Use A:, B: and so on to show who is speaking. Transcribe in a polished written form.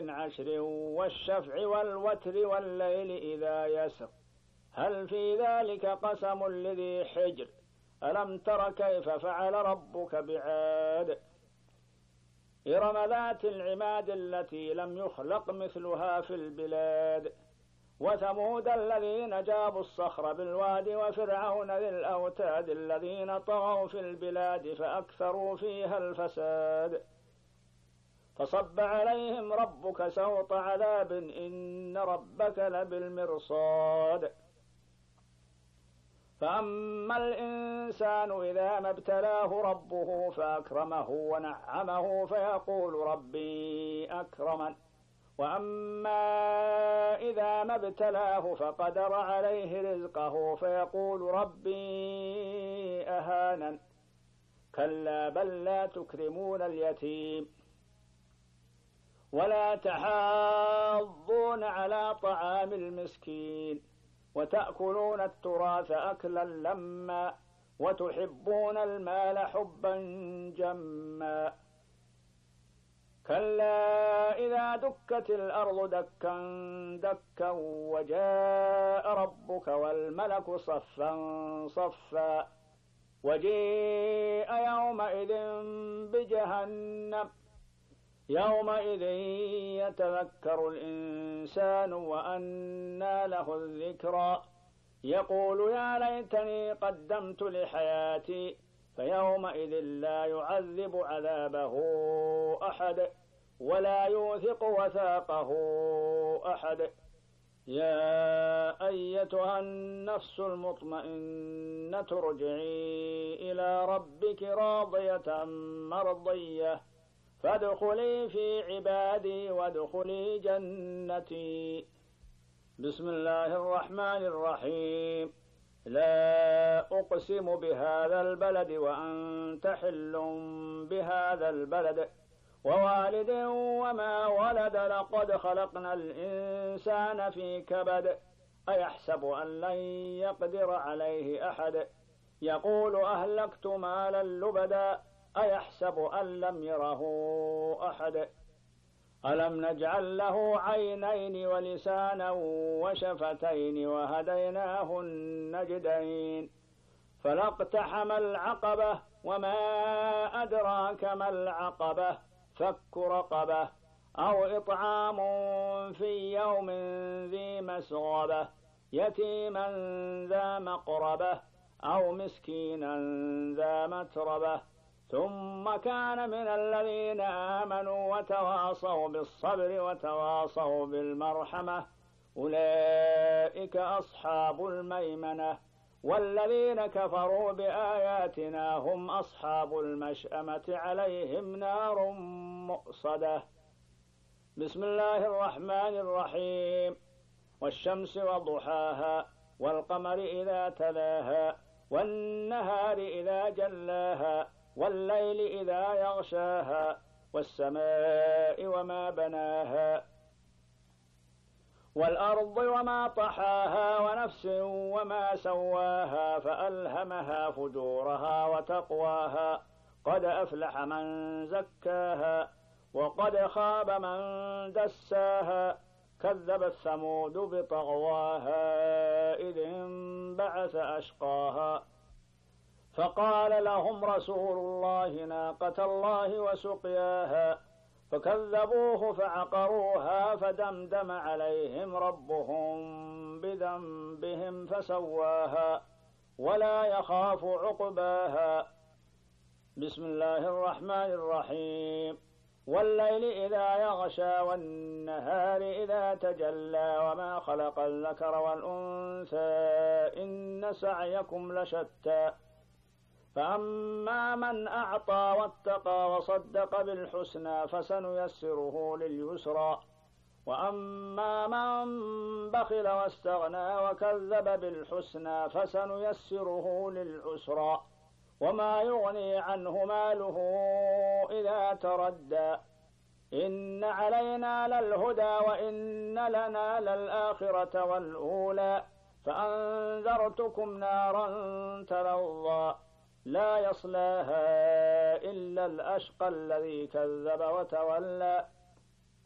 A: عشر والشفع والوتر والليل إذا يسر هل في ذلك قسم لذي حجر ألم تر كيف فعل ربك بعاد إرم ذات العماد التي لم يخلق مثلها في البلاد وثمود الذين جابوا الصخر بالواد وفرعون ذي الأوتاد الذين طغوا في البلاد فأكثروا فيها الفساد فصب عليهم ربك سوط عذاب إن ربك لبالمرصاد فأما الإنسان إذا ما ابتلاه ربه فأكرمه ونعمه فيقول ربي أكرمن وأما إذا ما ابتلاه فقدر عليه رزقه فيقول ربي أهانن كلا بل لا تكرمون اليتيم ولا تحاضون على طعام المسكين وتأكلون التراث أكلا لما وتحبون المال حبا جما كلا إذا دكت الأرض دكا دكا وجاء ربك والملك صفا صفا وجيء يومئذ بجهنم يومئذ يتذكر الإنسان وأنى له الذكرى يقول يا ليتني قدمت لحياتي فيومئذ لا يعذب عذابه أحد ولا يوثق وثاقه أحد يا أيتها النفس المطمئنة ارجعي إلى ربك راضية مرضية فادخلي في عبادي وادخلي جنتي بسم الله الرحمن الرحيم لا أقسم بهذا البلد وأنت حل بهذا البلد ووالد وما ولد لقد خلقنا الإنسان في كبد أيحسب أن لن يقدر عليه أحد يقول أهلكت مالا لبدا أيحسب أن لم يره أحد ألم نجعل له عينين ولسانا وشفتين وهديناه النجدين فلاقتحم العقبة وما أدراك ما العقبة فك رقبة أو إطعام في يوم ذي مسغبة يتيما ذا مقربة أو مسكينا ذا متربة ثم كان من الذين آمنوا وتواصوا بالصبر وتواصوا بالمرحمة أولئك أصحاب الميمنة والذين كفروا بآياتنا هم أصحاب المشأمة عليهم نار مؤصدة بسم الله الرحمن الرحيم والشمس وضحاها والقمر إذا تلاها والنهار إذا جلاها والليل إذا يغشاها والسماء وما بناها والأرض وما طحاها ونفس وما سواها فألهمها فجورها وتقواها قد أفلح من زكاها وقد خاب من دساها كذبت ثمود بطغواها إذ انبعث أشقاها فقال لهم رسول الله ناقة الله وسقياها فكذبوه فعقروها فدمدم عليهم ربهم بذنبهم فسواها ولا يخاف عقباها بسم الله الرحمن الرحيم والليل إذا يغشى والنهار إذا تجلى وما خلق الذكر والأنثى إن سعيكم لشتى فأما من أعطى واتقى وصدق بالحسنى فسنيسره لليسرى وأما من بخل واستغنى وكذب بالحسنى فسنيسره للعسرى وما يغني عنه ماله إذا تردى إن علينا للهدى وإن لنا للآخرة والأولى فأنذرتكم نارا تلظى لا يصلاها إلا الأشقى الذي كذب وتولى